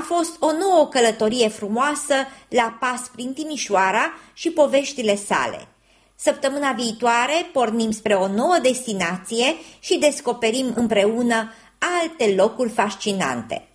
fost o nouă călătorie frumoasă la pas prin Timișoara și poveștile sale. Săptămâna viitoare pornim spre o nouă destinație și descoperim împreună alte locuri fascinante.